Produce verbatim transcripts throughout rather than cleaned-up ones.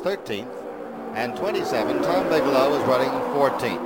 thirteenth. And twenty-seven, Tom Bigelow is running fourteenth.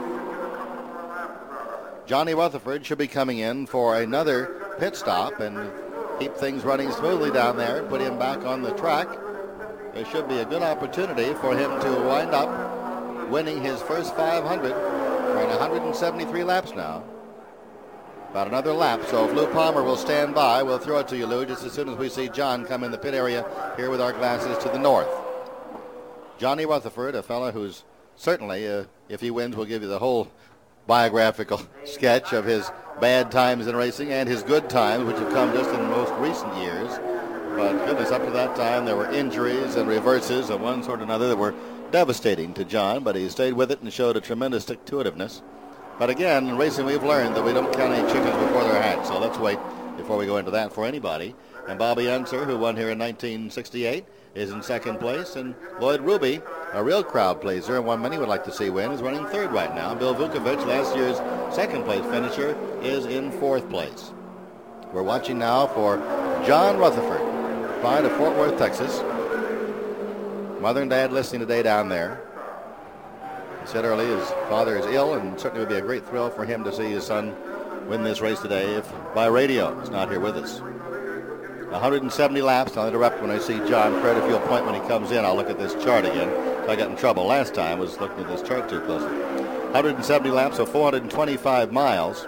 Johnny Rutherford should be coming in for another pit stop and keep things running smoothly down there, put him back on the track. There should be a good opportunity for him to wind up winning his first five hundred. We're in one hundred seventy-three laps now. About another lap, so if Lou Palmer will stand by, we'll throw it to you, Lou, just as soon as we see John come in the pit area here with our glasses to the north. Johnny Rutherford, a fellow who's certainly, uh, if he wins, we'll give you the whole biographical sketch of his bad times in racing and his good times, which have come just in the most recent years. But goodness, up to that time, there were injuries and reverses of one sort or another that were devastating to John, but he stayed with it and showed a tremendous stick-to-itiveness. But again, in racing, we've learned that we don't count any chickens before they're hatched, so let's wait before we go into that for anybody. And Bobby Unser, who won here in nineteen sixty-eight, is in second place, and Lloyd Ruby, a real crowd pleaser and one many would like to see win, is running third right now. Bill Vukovich, last year's second place finisher, is in fourth place. We're watching now for John Rutherford, flying to Fort Worth, Texas. Mother and dad listening today down there. He said earlier his father is ill, and certainly would be a great thrill for him to see his son win this race today if by radio he's not here with us. one hundred seventy laps. I'll interrupt when I see John. Fred, if you'll point when he comes in, I'll look at this chart again. So I got in trouble last time, was looking at this chart too closely. one hundred seventy laps, so four hundred twenty-five miles.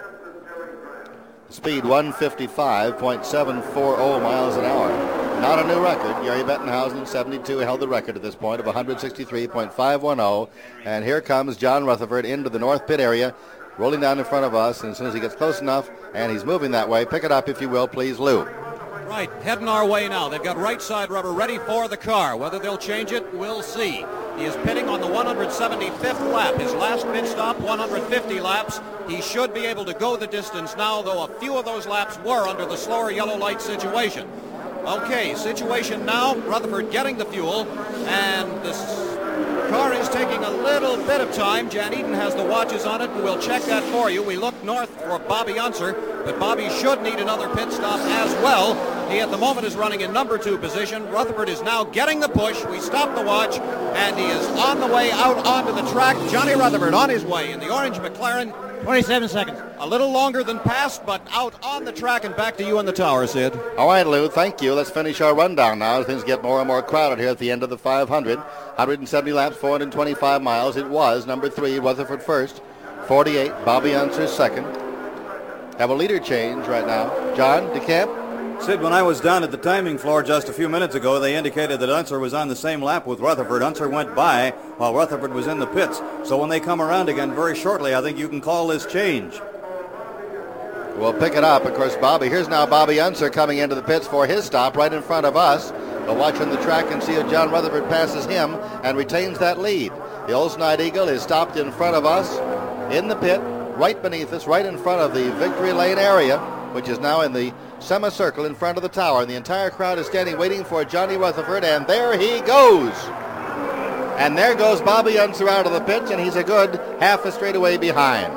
Speed one fifty-five point seven four zero miles an hour. Not a new record. Gary Bettenhausen in seventy-two held the record at this point of one sixty-three point five one zero. And here comes John Rutherford into the north pit area, rolling down in front of us. And as soon as he gets close enough, and he's moving that way, pick it up if you will, please, Lou. Right, heading our way now. They've got right side rubber ready for the car. Whether they'll change it, we'll see. He is pitting on the one hundred seventy-fifth lap. His last pit stop, one hundred fifty laps. He should be able to go the distance now, though a few of those laps were under the slower yellow light situation. Okay, situation now, Rutherford getting the fuel, and this car is taking a little bit of time. Jan Eden has the watches on it, and we'll check that for you. We look north for Bobby Unser, but Bobby should need another pit stop as well. He at the moment is running in number two position. Rutherford is now getting the push. We stop the watch, and he is on the way out onto the track. Johnny Rutherford on his way in the orange McLaren. twenty-seven seconds. A little longer than past, but out on the track and back to you in the tower, Sid. All right, Lou, thank you. Let's finish our rundown now as things get more and more crowded here at the end of the five hundred. one hundred seventy laps, four hundred twenty-five miles. It was number three, Rutherford first. forty-eight, Bobby Unser second. Have a leader change right now. John DeCamp? Sid, when I was down at the timing floor just a few minutes ago, they indicated that Unser was on the same lap with Rutherford. Unser went by while Rutherford was in the pits. So when they come around again very shortly, I think you can call this change. We'll pick it up. Of course, Bobby. Here's now Bobby Unser coming into the pits for his stop right in front of us. We'll watch on the track and see if John Rutherford passes him and retains that lead. The Olsen Knight Eagle is stopped in front of us in the pit, right beneath us, right in front of the Victory Lane area, which is now in the semicircle in front of the tower. And the entire crowd is standing waiting for Johnny Rutherford, and there he goes. And there goes Bobby Unser out of the pits, and he's a good half a straightaway behind.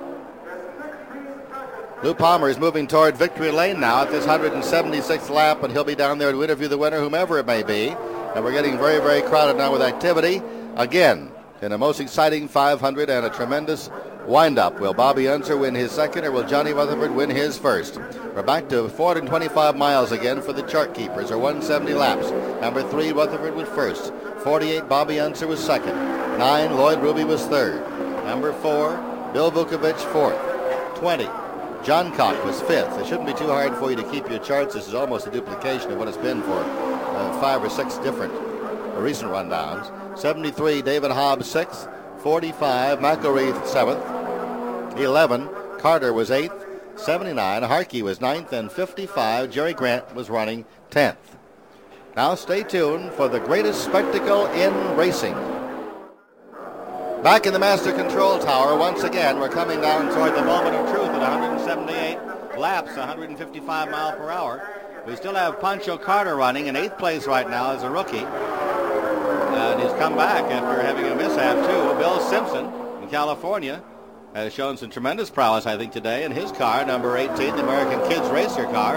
Lou Palmer is moving toward Victory Lane now at this one hundred seventy-sixth lap, and he'll be down there to interview the winner, whomever it may be. And we're getting very, very crowded now with activity. Again, in a most exciting five hundred and a tremendous wind-up. Will Bobby Unser win his second, or will Johnny Rutherford win his first? We're back to four hundred twenty-five miles again for the chart keepers, or one hundred seventy laps. Number three, Rutherford was first. forty-eight, Bobby Unser was second. Nine, Lloyd Ruby was third. Number four, Bill Vukovich fourth. twenty, John Cock was fifth. It shouldn't be too hard for you to keep your charts. This is almost a duplication of what it's been for uh, five or six different uh, recent rundowns. seventy-three, David Hobbs sixth. forty-five, McElreath seventh. eleven, Carter was eighth. seventy-nine, Harkey was ninth. And fifty-five, Jerry Grant was running tenth. Now stay tuned for the greatest spectacle in racing. Back in the Master Control Tower, once again, we're coming down toward the moment of truth at one hundred seventy-eight laps, one hundred fifty-five mile per hour. We still have Pancho Carter running in eighth place right now as a rookie. And he's come back after having a mishap, too. Bill Simpson in California has shown some tremendous prowess, I think, today in his car, number eighteen, the American Kids Racer car.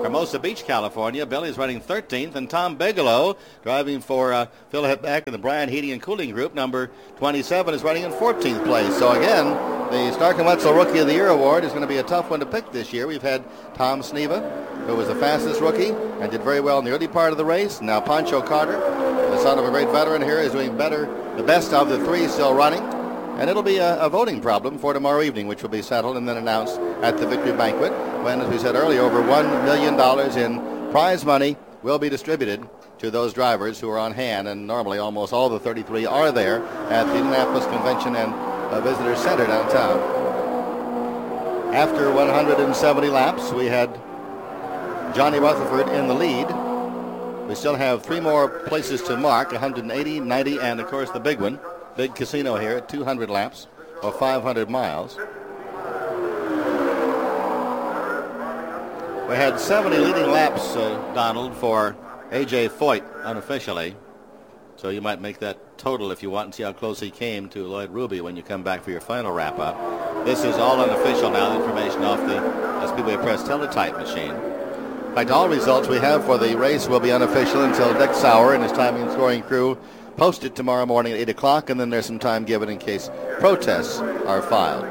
Hermosa Beach, California. Billy's running thirteenth, and Tom Bigelow, driving for uh, Phil Hettbeck and the Bryant Heating and Cooling Group, number twenty-seven, is running in fourteenth place. So again, the Stark and Wetzel Rookie of the Year award is going to be a tough one to pick this year. We've had Tom Sneva, who was the fastest rookie and did very well in the early part of the race. Now Pancho Carter, the son of a great veteran here, is doing better, the best of the three still running. And it'll be a, a voting problem for tomorrow evening, which will be settled and then announced at the victory banquet, when, as we said earlier, over one million dollars in prize money will be distributed to those drivers who are on hand. And normally almost all the thirty-three are there at the Indianapolis Convention and uh, Visitor Center downtown. After one hundred seventy laps, we had Johnny Rutherford in the lead. We still have three more places to mark, one hundred eighty, ninety, and of course the big one. Big casino here at two hundred laps, or five hundred miles. We had seventy leading laps, uh, Donald, for A J Foyt unofficially. So you might make that total if you want and see how close he came to Lloyd Ruby when you come back for your final wrap-up. This is all unofficial now, the information off the Speedway Press teletype machine. In fact, all results we have for the race will be unofficial until Dick Sauer and his timing and scoring crew post it tomorrow morning at eight o'clock, and then there's some time given in case protests are filed.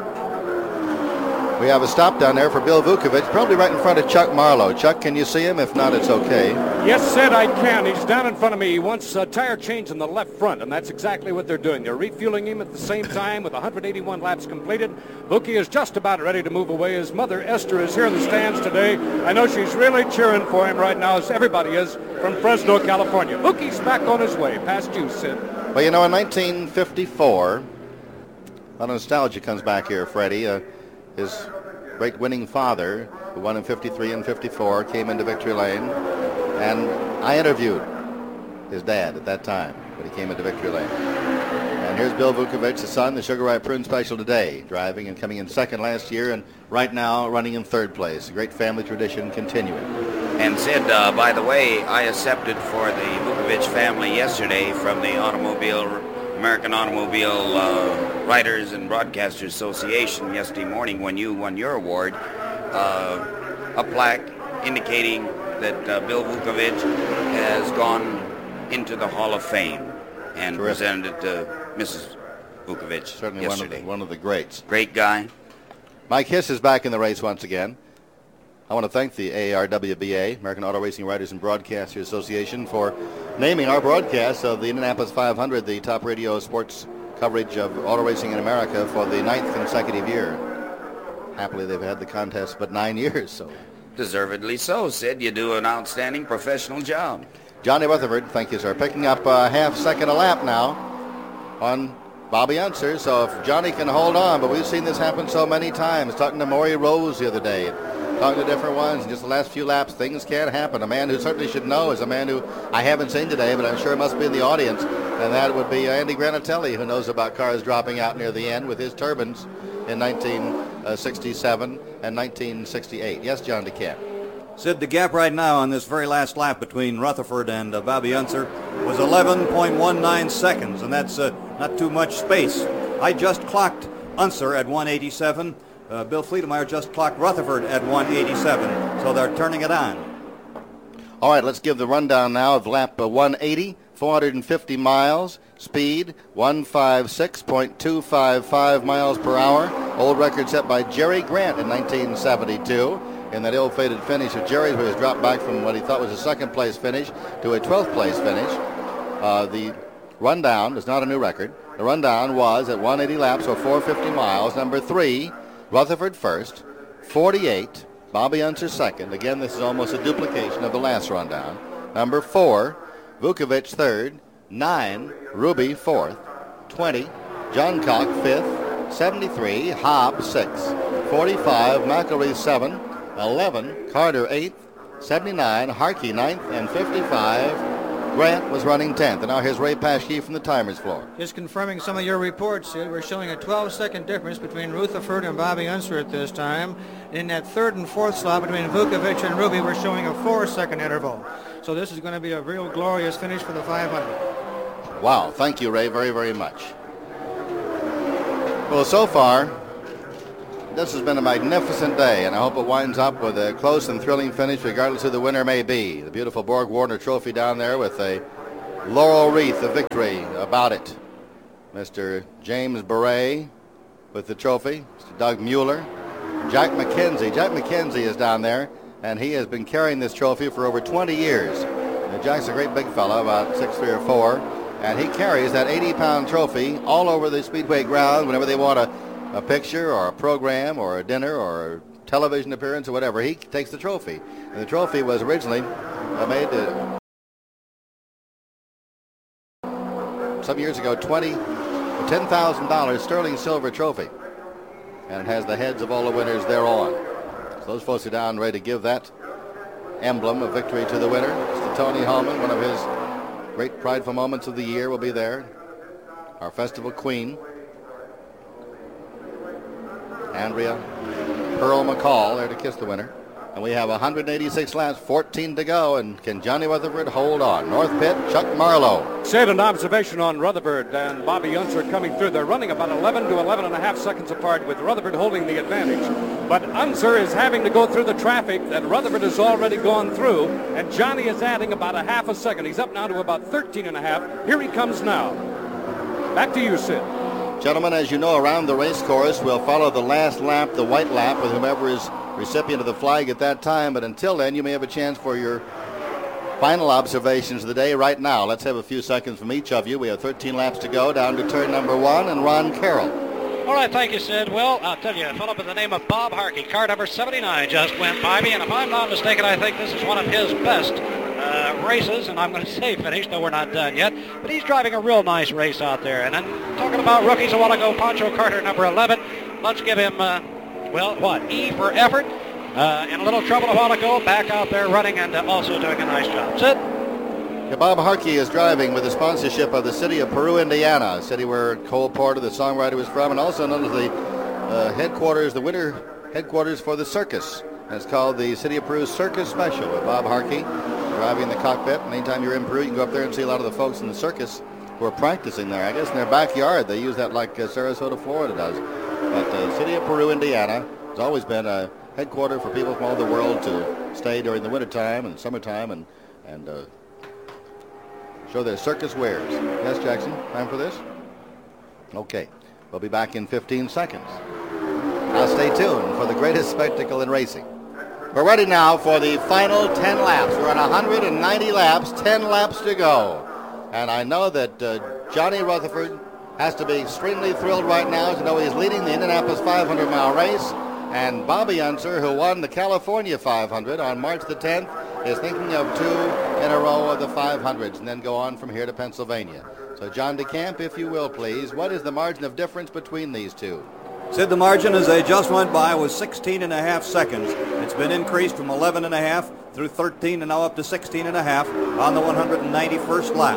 We have a stop down there for Bill Vukovich, probably right in front of Chuck Marlowe. Chuck, can you see him? If not, it's okay. Yes, Sid, I can. He's down in front of me. He wants a tire change in the left front, and that's exactly what they're doing. They're refueling him at the same time with one hundred eighty-one laps completed. Vuki is just about ready to move away. His mother, Esther, is here in the stands today. I know she's really cheering for him right now, as everybody is from Fresno, California. Vuki's back on his way. Past you, Sid. Well, you know, in nineteen fifty-four, a lot of nostalgia comes back here, Freddie. Uh, his great winning father, who won in fifty-three and fifty-four, came into Victory Lane, and I interviewed his dad at that time when he came into Victory Lane. And here's Bill Vukovich, the son, the Sugar Ripe Prune Special today, driving and coming in second last year, and right now running in third place. A great family tradition continuing. And Sid, uh, by the way, I accepted for the Vukovich family yesterday from the Automobile, American Automobile uh, Writers and Broadcasters Association yesterday morning when you won your award, uh, a plaque indicating that uh, Bill Vukovich has gone into the Hall of Fame, and Terrific. Presented it to Missus Vukovich Certainly yesterday. One of, the, one of the greats. Great guy. Mike Hiss is back in the race once again. I want to thank the A A R W B A, American Auto Racing Writers and Broadcasters Association, for naming our broadcast of the Indianapolis five hundred the top radio sports coverage of auto racing in America for the ninth consecutive year. Happily, they've had the contest but nine years. So, deservedly so, Sid. You do an outstanding professional job. Johnny Rutherford, thank you, sir, picking up a half second a lap now on Bobby Unser. So if Johnny can hold on, but we've seen this happen so many times. Talking to Maury Rose the other day, talking to different ones, and just the last few laps, things can happen. A man who certainly should know is a man who I haven't seen today, but I'm sure must be in the audience, and that would be Andy Granatelli, who knows about cars dropping out near the end with his turbines in nineteen sixty-seven and nineteen sixty-eight. Yes, John DeCamp. Sid, the gap right now on this very last lap between Rutherford and uh, Bobby Unser was eleven point one nine seconds, and that's uh, not too much space. I just clocked Unser at one eighty-seven. Uh, Bill Fleetemeyer just clocked Rutherford at one eighty-seven, so they're turning it on. All right, let's give the rundown now of lap uh, one eighty, four hundred fifty miles, speed one fifty-six point two five five miles per hour. Old record set by Jerry Grant in nineteen seventy-two. In that ill-fated finish of Jerry's, where he was dropped back from what he thought was a second-place finish to a twelfth-place finish. Uh, the rundown is not a new record. The rundown was at one eighty laps, or four hundred fifty miles. Number three, Rutherford first, forty-eight, Bobby Unser second. Again, this is almost a duplication of the last rundown. Number four, Vukovich third, nine, Ruby fourth, twenty, John Cock fifth, seventy-three, Hobb sixth, forty-five, McElree seventh, eleven, Carter eighth, seventy-nine, Harkey ninth, and fifty-five, Grant was running tenth. And now here's Ray Paschke from the timers floor. Just confirming some of your reports, Sid. We're showing a twelve-second difference between Rutherford and Bobby Unser at this time. In that third and fourth slot between Vukovich and Ruby, we're showing a four-second interval. So this is going to be a real glorious finish for the five hundred. Wow. Thank you, Ray, very, very much. Well, so far, this has been a magnificent day, and I hope it winds up with a close and thrilling finish, regardless who the winner may be. The beautiful Borg Warner trophy down there with a laurel wreath of victory about it. Mister James Beret with the trophy. Mister Doug Mueller. Jack McKenzie. Jack McKenzie is down there, and he has been carrying this trophy for over twenty years. Now, Jack's a great big fellow, about six three or four, and he carries that eighty pound trophy all over the Speedway ground whenever they want a, a picture or a program or a dinner or a television appearance or whatever. He takes the trophy. And the trophy was originally uh, made to, some years ago, twenty, ten thousand dollars sterling silver trophy. And it has the heads of all the winners thereon. So those folks are down ready to give that emblem of victory to the winner. Mister Tony Holman, one of his great prideful moments of the year, will be there. Our festival queen, Andrea Pearl McCall, there to kiss the winner. And we have one hundred eighty-six laps, fourteen to go, and can Johnny Rutherford hold on? North Pit, Chuck Marlowe. Said an observation on Rutherford and Bobby Unser coming through. They're running about eleven to eleven and a half seconds apart, with Rutherford holding the advantage. But Unser is having to go through the traffic that Rutherford has already gone through, and Johnny is adding about a half a second. He's up now to about thirteen and a half. Here he comes now. Back to you, Sid. Gentlemen, as you know, around the race course, we'll follow the last lap, the white lap, with whomever is recipient of the flag at that time. But until then, you may have a chance for your final observations of the day right now. Let's have a few seconds from each of you. We have thirteen laps to go down to turn number one, and Ron Carroll. All right, thank you, Sid. Well, I'll tell you, a fellow by the name of Bob Harkey, car number seventy-nine, just went by me, and if I'm not mistaken, I think this is one of his best uh, races, and I'm going to say finished, though we're not done yet. But he's driving a real nice race out there. And then talking about rookies a while ago, Pancho Carter, number eleven. Let's give him, uh, well, what, E for effort. Uh, in a little trouble a while ago, back out there running and uh, also doing a nice job. Sid? Yeah, Bob Harkey is driving with the sponsorship of the city of Peru, Indiana, a city where Cole Porter, the songwriter, was from, and also known as the uh, headquarters, the winter headquarters for the circus. And it's called the City of Peru Circus Special with Bob Harkey driving the cockpit. And anytime you're in Peru, you can go up there and see a lot of the folks in the circus who are practicing there. I guess in their backyard, they use that like uh, Sarasota, Florida does. But the uh, City of Peru, Indiana has always been a headquarters for people from all over the world to stay during the wintertime and summertime and, and uh, show their circus wares. Yes, Jackson, time for this? Okay, we'll be back in fifteen seconds. Now stay tuned for the greatest spectacle in racing. We're ready now for the final ten laps. We're on one hundred ninety laps, ten laps to go. And I know that uh, Johnny Rutherford has to be extremely thrilled right now to know he's leading the Indianapolis five hundred mile race. And Bobby Unser, who won the California five hundred on March the tenth, is thinking of two in a row of the five hundreds and then go on from here to Pennsylvania. So, John DeCamp, if you will, please, what is the margin of difference between these two? Sid, the margin as they just went by was sixteen and a half seconds. It's been increased from eleven and a half through thirteen and now up to sixteen and a half on the one hundred ninety-first lap.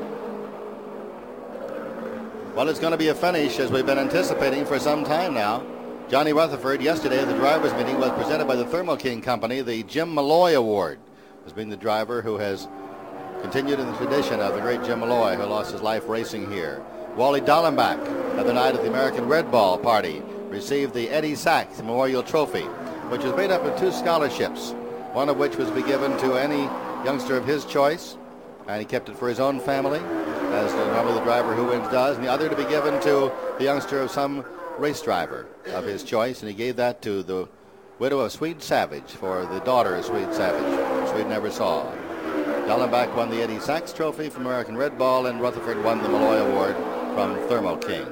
Well, it's going to be a finish as we've been anticipating for some time now. Johnny Rutherford, yesterday at the drivers' meeting, was presented by the Thermo King Company the Jim Malloy Award, as being the driver who has continued in the tradition of the great Jim Malloy, who lost his life racing here. Wally Dallenbach, the other night at the American Red Ball Party, received the Eddie Sachs Memorial Trophy, which is made up of two scholarships, one of which was to be given to any youngster of his choice, and he kept it for his own family, as normally the driver who wins does, and the other to be given to the youngster of some race driver of his choice, and he gave that to the widow of Swede Savage for the daughter of Swede Savage, Swede never saw. Dallenbach won the Eddie Sachs Trophy from American Red Ball, and Rutherford won the Malloy Award from Thermo King.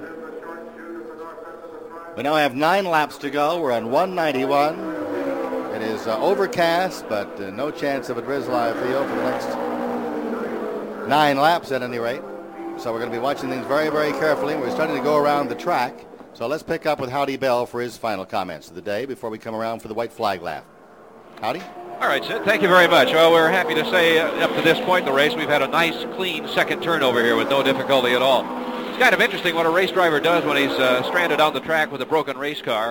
We now have nine laps to go. We're on one ninety-one. It is uh, overcast, but uh, no chance of a drizzle, I feel, for the next nine laps at any rate. So we're going to be watching things very, very carefully. We're starting to go around the track. So let's pick up with Howdy Bell for his final comments of the day before we come around for the white flag lap. Howdy? All right, Sid, thank you very much. Well, we're happy to say uh, up to this point in the race, we've had a nice, clean second turnover here with no difficulty at all. It's kind of interesting what a race driver does when he's uh, stranded on the track with a broken race car.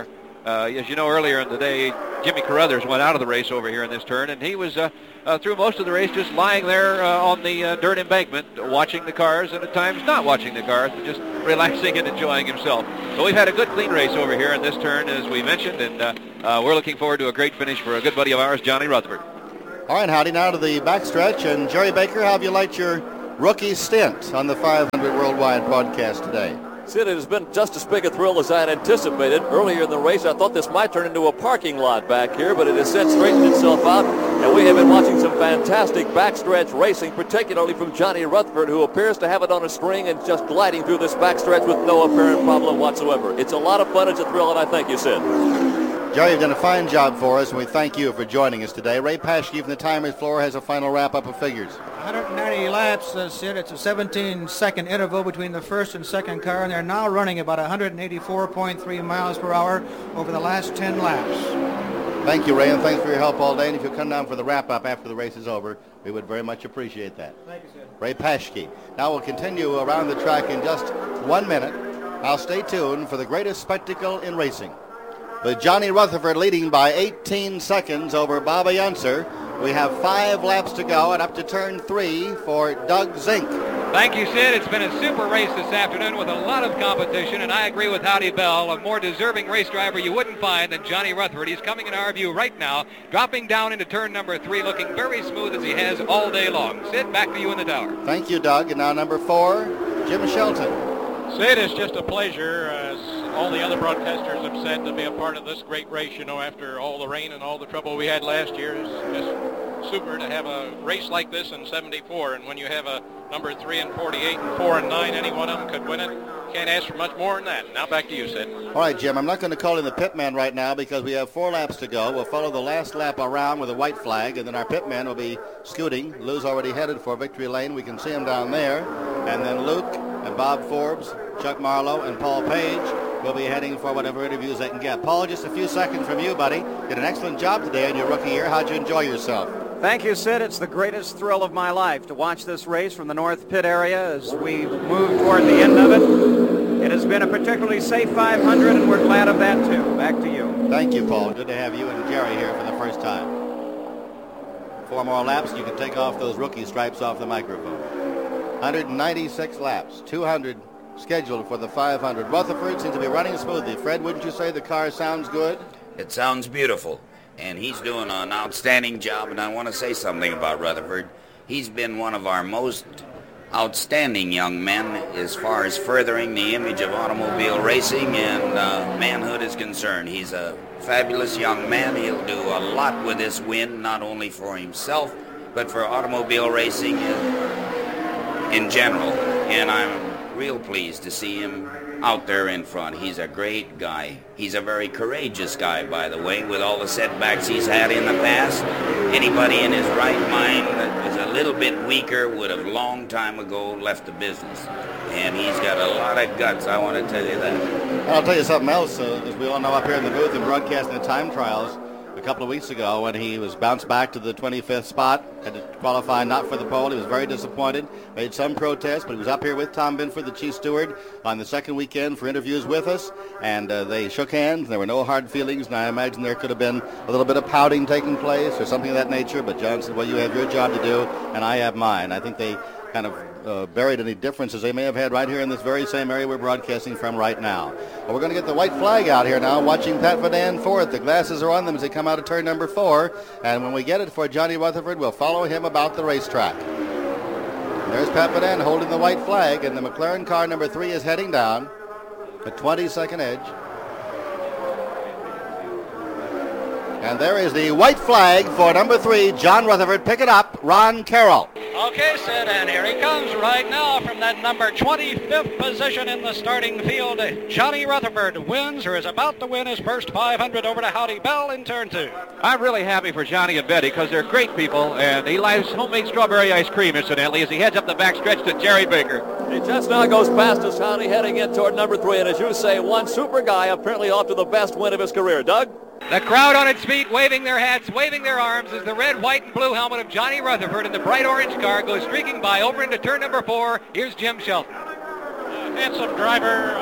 Uh, as you know, earlier in the day, Jimmy Carruthers went out of the race over here in this turn, and he was uh, uh, through most of the race just lying there uh, on the uh, dirt embankment, watching the cars, and at times not watching the cars, but just relaxing and enjoying himself. So we've had a good clean race over here in this turn, as we mentioned, and uh, uh, we're looking forward to a great finish for a good buddy of ours, Johnny Rutherford. All right, Howdy, now to the backstretch. And Jerry Baker, how have you liked your rookie stint on the five hundred Worldwide broadcast today? Sid, it has been just as big a thrill as I had anticipated. Earlier in the race, I thought this might turn into a parking lot back here, but it has since straightened itself out, and we have been watching some fantastic backstretch racing, particularly from Johnny Rutherford, who appears to have it on a string and just gliding through this backstretch with no apparent problem whatsoever. It's a lot of fun, it's a thrill, and I thank you, Sid. Jerry, you've done a fine job for us, and we thank you for joining us today. Ray Paschke from the Timers floor has a final wrap-up of figures. one hundred ninety laps, uh, Sid. It's a seventeen-second interval between the first and second car, and they're now running about one hundred eighty-four point three miles per hour over the last ten laps. Thank you, Ray, and thanks for your help all day. And if you'll come down for the wrap-up after the race is over, we would very much appreciate that. Thank you, Sid. Ray Paschke. Now we'll continue around the track in just one minute. Now stay tuned for the greatest spectacle in racing. With Johnny Rutherford leading by eighteen seconds over Bobby Unser, we have five laps to go and up to turn three for Doug Zink. Thank you, Sid. It's been a super race this afternoon with a lot of competition, and I agree with Howdy Bell, a more deserving race driver you wouldn't find than Johnny Rutherford. He's coming in our view right now, dropping down into turn number three, looking very smooth as he has all day long. Sid, back to you in the tower. Thank you, Doug. And now number four, Jim Shelton. Sid, it's just a pleasure, as all the other broadcasters have said, to be a part of this great race. You know, after all the rain and all the trouble we had last year, it's just super to have a race like this in seventy-four. And when you have a number three and forty-eight and four and nine, any one of them could win it. Can't ask for much more than that. Now back to you, Sid. All right, Jim, I'm not going to call in the pit man right now because we have four laps to go. We'll follow the last lap around with a white flag, and then our pit man will be scooting. Lou's already headed for victory lane. We can see him down there. And then Luke and Bob Forbes, Chuck Marlowe, and Paul Page will be heading for whatever interviews they can get. Paul, just a few seconds from you, buddy. Did an excellent job today in your rookie year. How'd you enjoy yourself? Thank you, Sid. It's the greatest thrill of my life to watch this race from the North Pit area as we move toward the end of it. It has been a particularly safe five hundred, and we're glad of that, too. Back to you. Thank you, Paul. Good to have you and Jerry here for the first time. Four more laps, and you can take off those rookie stripes off the microphone. one hundred ninety-six laps, two hundred scheduled for the five hundred. Rutherford seems to be running smoothly. Fred, wouldn't you say the car sounds good? It sounds beautiful, and he's doing an outstanding job, and I want to say something about Rutherford. He's been one of our most outstanding young men as far as furthering the image of automobile racing and uh, manhood is concerned. He's a fabulous young man. He'll do a lot with this win, not only for himself, but for automobile racing in, in general, and I'm real pleased to see him out there in front. He's a great guy. He's a very courageous guy, by the way, with all the setbacks he's had in the past. Anybody in his right mind that was a little bit weaker would have long time ago left the business. And he's got a lot of guts, I want to tell you that. I'll tell you something else. Uh, as we all know up here in the booth and broadcasting the time trials, a couple of weeks ago when he was bounced back to the twenty-fifth spot, had to qualify not for the pole. He was very disappointed, made some protest, but he was up here with Tom Binford, the chief steward, on the second weekend for interviews with us, and uh, they shook hands. There were no hard feelings, and I imagine there could have been a little bit of pouting taking place or something of that nature, but John said, well, you have your job to do, and I have mine. I think they kind of uh, buried any differences they may have had right here in this very same area we're broadcasting from right now. Well, we're going to get the white flag out here now, watching Pat Vadan fourth. The glasses are on them as they come out of turn number four, and when we get it for Johnny Rutherford, we'll follow him about the racetrack. There's Pat Vadan holding the white flag, and the McLaren car number three is heading down the twenty-second edge. And there is the white flag for number three, John Rutherford. Pick it up, Ron Carroll. Okay, Sid, and here he comes right now from that number twenty-fifth position in the starting field. Johnny Rutherford wins or is about to win his first five hundred over to Howdy Bell in turn two. I'm really happy for Johnny and Betty because they're great people, and he likes homemade strawberry ice cream, incidentally, as he heads up the backstretch to Jerry Baker. He just now goes past us, Howdy, heading in toward number three, and as you say, one super guy apparently off to the best win of his career. Doug? The crowd on its feet, waving their hats, waving their arms as the red, white, and blue helmet of Johnny Rutherford in the bright orange car goes streaking by over into turn number four. Here's Jim Shelton. Uh, handsome driver, uh,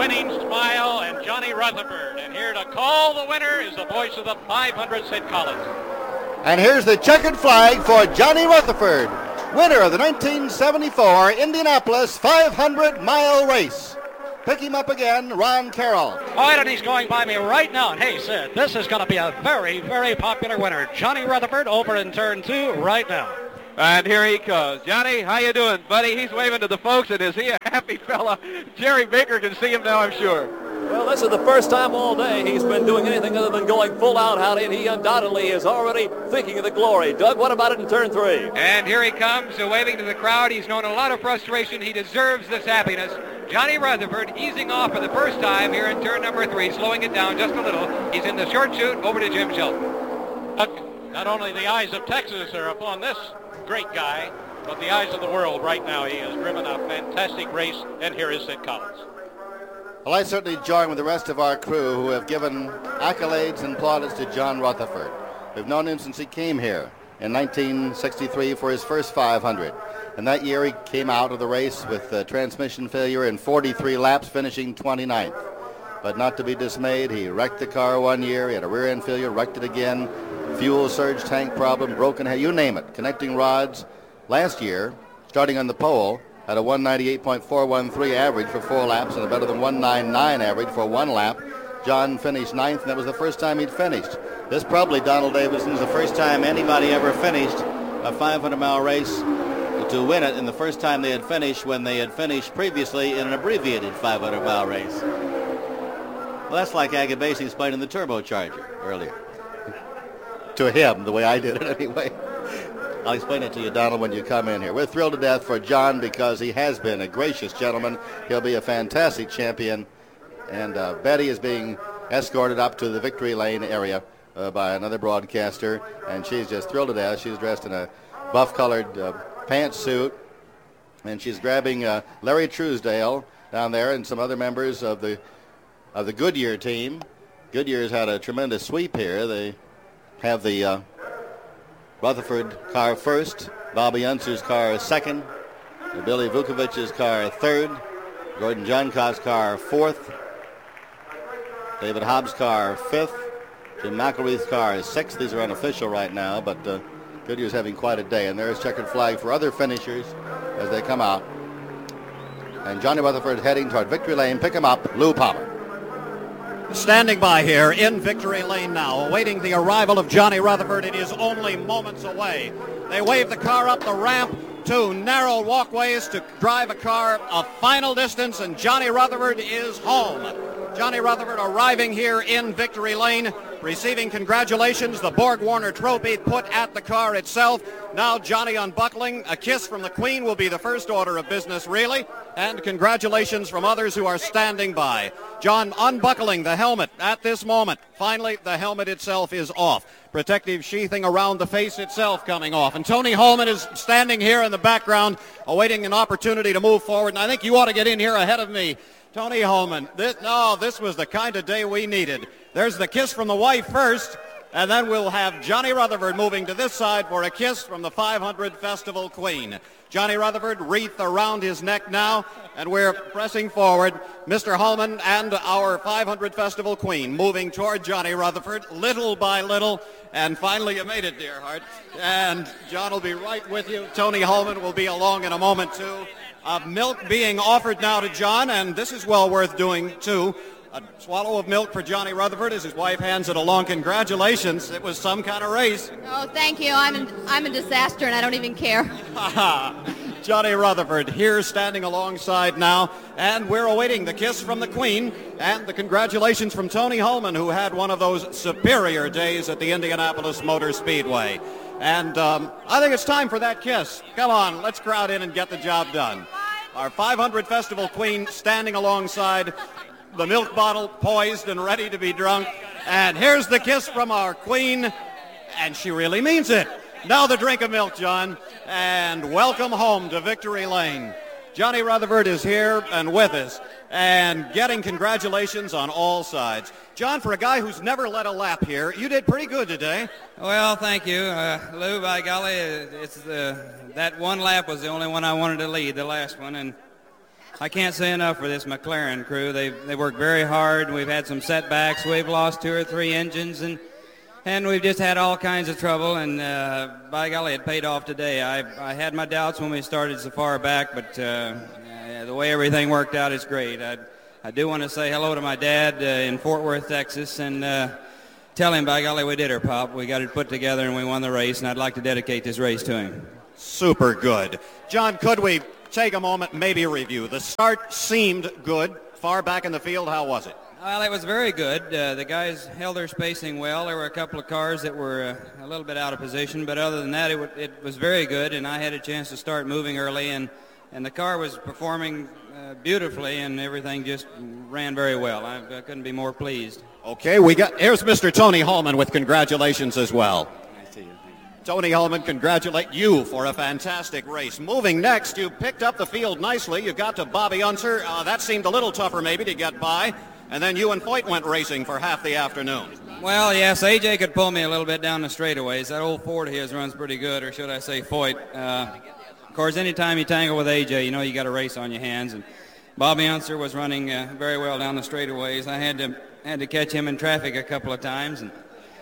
winning smile, and Johnny Rutherford. And here to call the winner is the voice of the five hundred, Sid Collins. And here's the checkered flag for Johnny Rutherford, winner of the nineteen seventy-four Indianapolis five hundred mile race. Pick him up again, Ron Carroll. All right, and he's going by me right now. And hey, Sid, this is going to be a very, very popular winner. Johnny Rutherford over in turn two right now. And here he comes. Johnny, how you doing, buddy? He's waving to the folks, and is he a happy fella? Jerry Baker can see him now, I'm sure. Well, this is the first time all day he's been doing anything other than going full out, Howdy, and he undoubtedly is already thinking of the glory. Doug, what about it in turn three? And here he comes, uh, waving to the crowd. He's known a lot of frustration. He deserves this happiness. Johnny Rutherford easing off for the first time here in turn number three, slowing it down just a little. He's in the short chute over to Jim Shelton. Uh, not only the eyes of Texas are upon this great guy, but the eyes of the world right now. He has driven a fantastic race, and here is Sid Collins. Well, I certainly join with the rest of our crew who have given accolades and plaudits to John Rutherford. We've known him since he came here in nineteen sixty-three for his first five hundred. And that year he came out of the race with uh, transmission failure in forty-three laps, finishing twenty-ninth. But not to be dismayed, he wrecked the car one year. He had a rear end failure, wrecked it again. Fuel surge tank problem, broken head, you name it. Connecting rods. Last year, starting on the pole, had a one ninety-eight point four one three average for four laps and a better than one ninety-nine average for one lap. John finished ninth, and that was the first time he'd finished. This probably, Donald Davidson, is the first time anybody ever finished a five hundred mile race to win it, and the first time they had finished when they had finished previously in an abbreviated five hundred mile race. Well, that's like Agabasi explaining the turbocharger earlier. To him, the way I did it anyway. I'll explain it to you, Donald, when you come in here. We're thrilled to death for John because he has been a gracious gentleman. He'll be a fantastic champion. And uh, Betty is being escorted up to the victory lane area uh, by another broadcaster, and she's just thrilled to death. She's dressed in a buff-colored uh, pantsuit, and she's grabbing uh, Larry Truesdale down there and some other members of the of the Goodyear team. Goodyear's had a tremendous sweep here. They have the uh, Rutherford car first, Bobby Unser's car second, Billy Vukovic's car third, Gordon Johncott's car fourth, David Hobbs' car fifth, Jim McElreath's car is sixth. These are unofficial right now, but uh, Goodyear's having quite a day. And there's checkered flag for other finishers as they come out. And Johnny Rutherford heading toward victory lane. Pick him up, Lou Palmer. Standing by here in victory lane now, awaiting the arrival of Johnny Rutherford. It is only moments away. They wave the car up the ramp, two narrow walkways to drive a car a final distance, and Johnny Rutherford is home. Johnny Rutherford arriving here in victory lane, receiving congratulations, the Borg Warner trophy put at the car itself. Now Johnny unbuckling. A kiss from the Queen will be the first order of business, really, and congratulations from others who are standing by. John unbuckling the helmet at this moment. Finally, the helmet itself is off. Protective sheathing around the face itself coming off. And Tony Holman is standing here in the background, awaiting an opportunity to move forward, and I think you ought to get in here ahead of me. Tony Holman, this, no, this was the kind of day we needed. There's the kiss from the wife first, and then we'll have Johnny Rutherford moving to this side for a kiss from the five hundred Festival Queen. Johnny Rutherford, wreath around his neck now, and we're pressing forward. Mister Holman and our five hundred Festival Queen moving toward Johnny Rutherford, little by little, and finally you made it, dear heart. And John will be right with you. Tony Holman will be along in a moment, too. Uh, milk being offered now to John, and this is well worth doing, too. A swallow of milk for Johnny Rutherford as his wife hands it along. Congratulations. It was some kind of race. Oh, thank you. I'm, an, I'm a disaster, and I don't even care. Johnny Rutherford here standing alongside now, and we're awaiting the kiss from the Queen and the congratulations from Tony Holman, who had one of those superior days at the Indianapolis Motor Speedway. And um, I think it's time for that kiss. Come on, let's crowd in and get the job done. Our five hundred Festival Queen standing alongside, the milk bottle poised and ready to be drunk. And here's the kiss from our Queen, and she really means it. Now the drink of milk, John, and welcome home to Victory Lane. Johnny Rutherford is here and with us, and getting congratulations on all sides. John, for a guy who's never led a lap here, you did pretty good today. Well, thank you. Uh, Lou, by golly, it's the, that one lap was the only one I wanted to lead, the last one, and I can't say enough for this McLaren crew. They they worked very hard. We've had some setbacks. We've lost two or three engines, and and we've just had all kinds of trouble. And uh, by golly, it paid off today. I I had my doubts when we started so far back, but uh, uh, the way everything worked out is great. I I do want to say hello to my dad uh, in Fort Worth, Texas, and uh, tell him, by golly, we did her, Pop. We got it put together, and we won the race, and I'd like to dedicate this race to him. Super good. John, could we take a moment, maybe review? The start seemed good. Far back in the field, how was it? Well, it was very good. Uh, the guys held their spacing well. There were a couple of cars that were uh, a little bit out of position, but other than that, it, w- it was very good, and I had a chance to start moving early, and, and the car was performing uh, beautifully, and everything just ran very well. I, I couldn't be more pleased. Okay, we got here's Mister Tony Holman with congratulations as well. Tony Holman, congratulate you for a fantastic race. Moving next, you picked up the field nicely. You got to Bobby Unser. Uh, that seemed a little tougher maybe to get by. And then you and Foyt went racing for half the afternoon. Well, yes, A J could pull me a little bit down the straightaways. That old Ford of his runs pretty good, or should I say Foyt. Uh, of course, anytime you tangle with A J, you know you got a race on your hands. And Bobby Unser was running uh, very well down the straightaways. I had to had to catch him in traffic a couple of times, and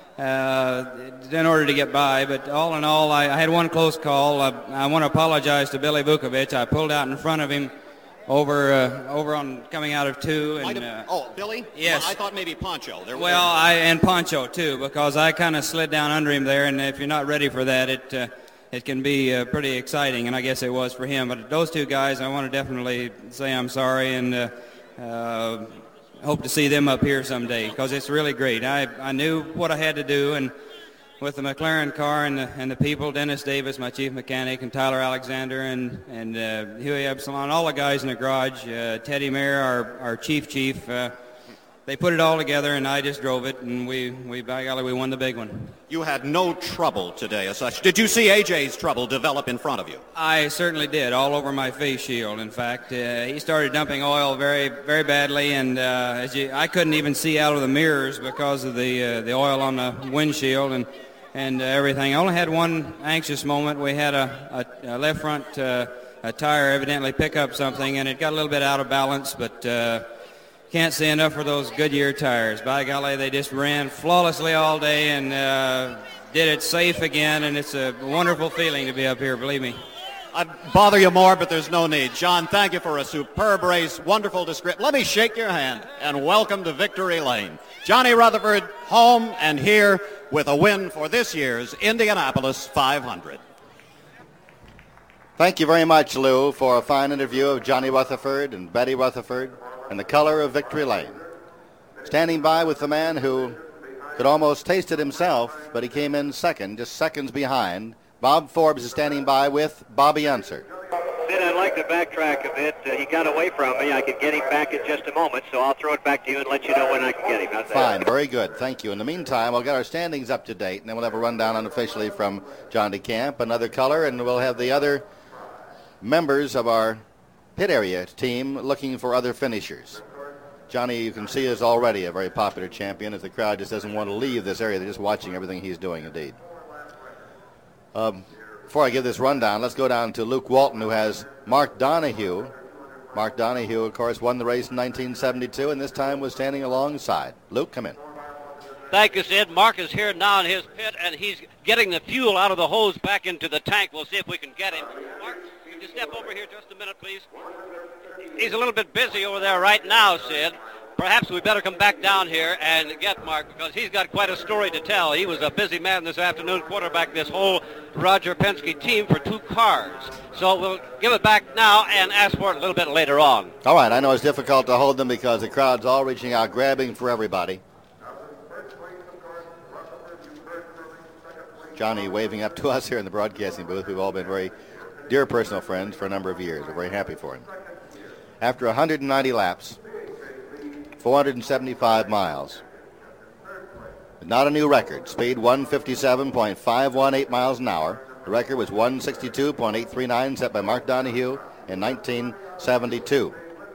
Uh, in order to get by, but all in all, I, I had one close call. I, I want to apologize to Billy Vukovich. I pulled out in front of him over uh, over on coming out of two. And, have, uh, oh, Billy? Yes. Well, I thought maybe Poncho. There well, I and Poncho too, because I kind of slid down under him there, and if you're not ready for that, it uh, it can be uh, pretty exciting, and I guess it was for him. But those two guys, I want to definitely say I'm sorry, and uh, uh, hope to see them up here someday, because it's really great. I, I knew what I had to do, and with the McLaren car and the, and the people, Dennis Davis, my chief mechanic, and Tyler Alexander, and, and uh, Huey Epsilon, all the guys in the garage, uh, Teddy Mayer, our, our chief chief, uh, they put it all together, and I just drove it, and we, we by golly, we won the big one. You had no trouble today as such. Did you see A J's trouble develop in front of you? I certainly did, all over my face shield. In fact, uh, he started dumping oil very, very badly, and uh, as you, I couldn't even see out of the mirrors because of the uh, the oil on the windshield and and uh, everything. I only had one anxious moment. We had a, a, a left front uh, a tire evidently pick up something, and it got a little bit out of balance, but. Uh, Can't say enough for those Goodyear tires. By golly, they just ran flawlessly all day and uh, did it safe again, and it's a wonderful feeling to be up here, believe me. I'd bother you more, but there's no need. John, thank you for a superb race, wonderful description. Let me shake your hand, and welcome to Victory Lane. Johnny Rutherford home and here with a win for this year's Indianapolis five hundred. Thank you very much, Lou, for a fine interview of Johnny Rutherford and Betty Rutherford and the color of Victory Lane. Standing by with the man who could almost taste it himself, but he came in second, just seconds behind. Bob Forbes is standing by with Bobby Unser. Sid, I'd like to backtrack a bit. Uh, he got away from me. I could get him back in just a moment, so I'll throw it back to you and let you know when I can get him. How's that? Fine, very good. Thank you. In the meantime, we'll get our standings up to date, and then we'll have a rundown unofficially from John DeCamp, another color, and we'll have the other members of our pit area team looking for other finishers. Johnny, you can see, is already a very popular champion, as the crowd just doesn't want to leave this area. They're just watching everything he's doing, indeed. Um, before I give this rundown, let's go down to Luke Walton, who has Mark Donahue. Mark Donahue, of course, won the race in nineteen seventy-two, and this time was standing alongside. Luke, come in. Thank you, Sid. Mark is here now in his pit, and he's getting the fuel out of the hose back into the tank. We'll see if we can get him. Mark, can you step over here just a minute, please? He's a little bit busy over there right now, Sid. Perhaps we better come back down here and get Mark, because he's got quite a story to tell. He was a busy man this afternoon, quarterback this whole Roger Penske team for two cars. So we'll give it back now and ask for it a little bit later on. All right, I know it's difficult to hold them because the crowd's all reaching out, grabbing for everybody. Johnny waving up to us here in the broadcasting booth. We've all been very dear personal friends for a number of years. We're very happy for him. After one hundred ninety laps, four hundred seventy-five miles, not a new record. Speed one fifty-seven point five one eight miles an hour. The record was one sixty-two point eight three nine, set by Mark Donahue in nineteen seventy-two.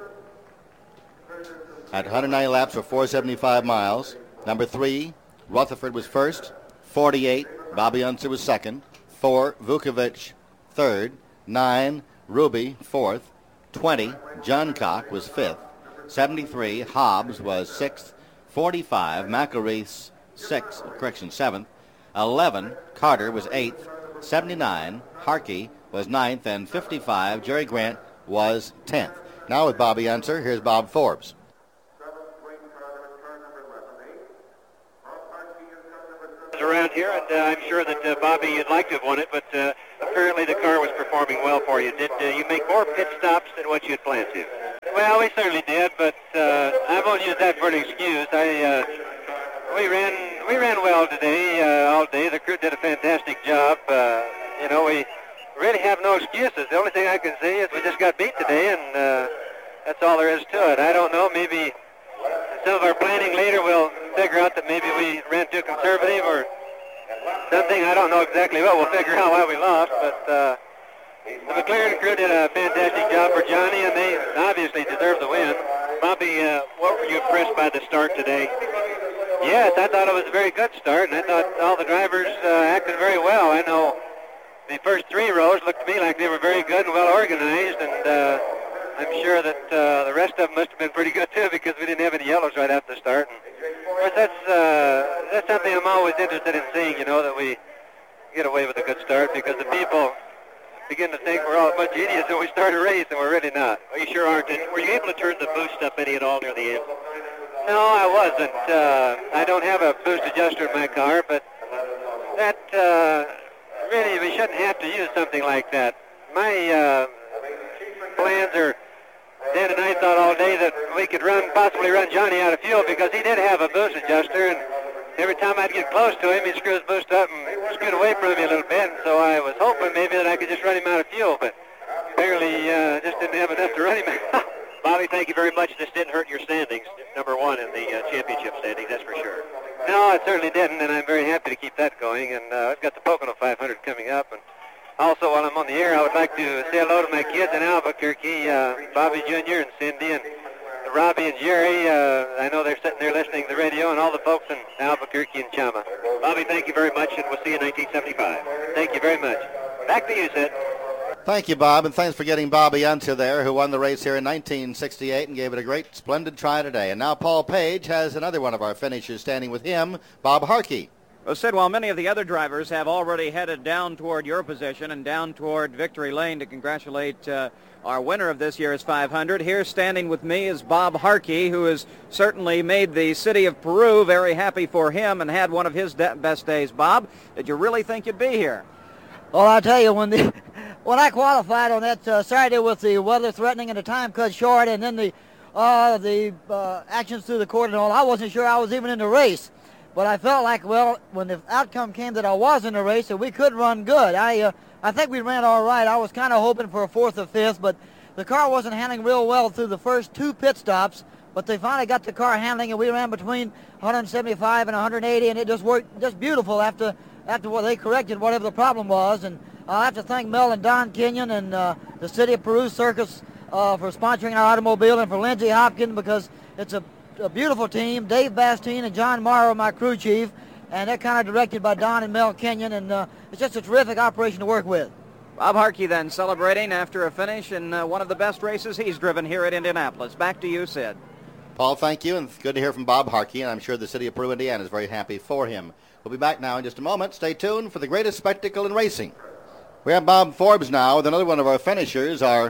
At one hundred ninety laps for four hundred seventy-five miles, number three, Rutherford was first, forty-eight. Bobby Unser was second, four, Vukovich third, nine, Ruby fourth, twenty, Johncock was fifth. seventy-three, Hobbs was sixth. forty-five, McElreath sixth, correction, seventh. eleven, Carter was eighth. seventy-nine, Harkey was ninth. And fifty-five, Jerry Grant was tenth. Now with Bobby Unser, here's Bob Forbes. Around here, and uh, I'm sure that uh, Bobby, you'd like to have won it, but uh, apparently the car was performing well for you. Did uh, you make more pit stops than what you had planned to? Well, we certainly did, but uh, I won't use that for an excuse. I uh, we ran we ran well today, uh, all day. The crew did a fantastic job. Uh, you know, we really have no excuses. The only thing I can say is we just got beat today, and uh, that's all there is to it. I don't know, maybe some of our planning later will figure out that maybe we ran too conservative or something. I don't know exactly what. We'll figure out why we lost, but uh, the McLaren crew did a fantastic job for Johnny, and they obviously deserve the win. Bobby, uh, what were you impressed by the start today? Yes, I thought it was a very good start, and I thought all the drivers uh, acted very well. I know the first three rows looked to me like they were very good and well organized, and uh, I'm sure that uh, the rest of them must have been pretty good too, because we didn't have any yellows right after the start. And of course, that's uh, that's something I'm always interested in seeing. You know, that we get away with a good start, because the people begin to think we're all a bunch of idiots when we start a race, and we're really not. Well, you sure aren't. And were you able to turn the boost up any at all near the end? No, I wasn't. Uh, I don't have a boost adjuster in my car, but that uh, really we shouldn't have to use something like that. My uh, plans are. Dan and I thought all day that we could run, possibly run Johnny out of fuel, because he did have a boost adjuster, and every time I'd get close to him, he'd screw his boost up and scoot away from me a little bit. And so I was hoping maybe that I could just run him out of fuel, but apparently uh, just didn't have enough to run him out. Bobby, thank you very much. This didn't hurt your standings, number one in the uh, championship standings, that's for sure. No, it certainly didn't, and I'm very happy to keep that going. And uh, I've got the Pocono five hundred coming up, and also, while I'm on the air, I would like to say hello to my kids in Albuquerque, uh, Bobby Junior and Cindy, and Robbie and Jerry. Uh, I know they're sitting there listening to the radio, and all the folks in Albuquerque and Chama. Bobby, thank you very much, and we'll see you in nineteen seventy-five. Thank you very much. Back to you, Sid. Thank you, Bob, and thanks for getting Bobby Unser there, who won the race here in nineteen sixty-eight and gave it a great, splendid try today. And now Paul Page has another one of our finishers standing with him, Bob Harkey. Well, Sid, while many of the other drivers have already headed down toward your position and down toward victory lane to congratulate uh, our winner of this year's five hundred, here standing with me is Bob Harkey, who has certainly made the city of Peru very happy for him and had one of his de- best days. Bob, did you really think you'd be here? Well, I'll tell you, when the when I qualified on that uh, Saturday with the weather threatening and the time cut short, and then the uh, the uh, actions through the court and all, I wasn't sure I was even in the race. But I felt like, well, when the outcome came that I was in the race, that we could run good. I uh, I think we ran all right. I was kind of hoping for a fourth or fifth, but the car wasn't handling real well through the first two pit stops. But they finally got the car handling, and we ran between one seventy-five and one eighty, and it just worked just beautiful after after what they corrected whatever the problem was. And I have to thank Mel and Don Kenyon and uh, the City of Peru Circus uh, for sponsoring our automobile, and for Lindsey Hopkins, because it's a a beautiful team. Dave Bastine and John Morrow, my crew chief, and they're kind of directed by Don and Mel Kenyon, and uh, it's just a terrific operation to work with. Bob Harkey then celebrating after a finish in uh, one of the best races he's driven here at Indianapolis. Back to you, Sid. Paul, thank you, and it's good to hear from Bob Harkey, and I'm sure the city of Peru, Indiana is very happy for him. We'll be back now in just a moment. Stay tuned for the greatest spectacle in racing. We have Bob Forbes now with another one of our finishers, our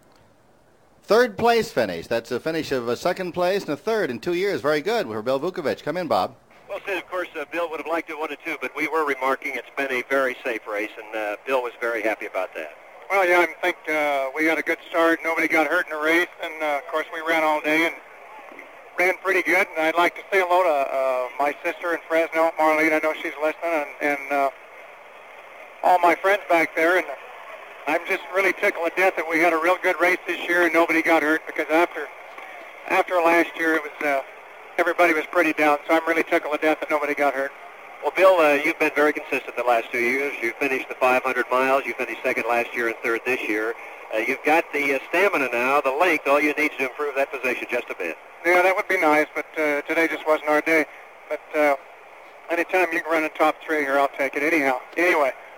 third place finish. That's a finish of a second place and a third in two years. Very good for Bill Vukovich. Come in, Bob. Well, Sid, of course, uh, Bill would have liked it one and two, but we were remarking it's been a very safe race, and uh, Bill was very happy about that. Well, yeah, I think uh, we had a good start. Nobody got hurt in the race, and uh, of course we ran all day and ran pretty good. And I'd like to say hello to uh, my sister in Fresno, Marlene. I know she's listening, and, and uh, all my friends back there. And I'm just really tickled to death that we had a real good race this year and nobody got hurt, because after after last year it was uh, everybody was pretty down. So I'm really tickled to death that nobody got hurt. Well, Bill, uh, you've been very consistent the last two years. You finished the five hundred miles. You finished second last year and third this year. Uh, you've got the uh, stamina now, the length. All you need is to improve that position just a bit. Yeah, that would be nice, but uh, today just wasn't our day. But uh, anytime you can run a top three here, I'll take it anyhow. Anyway.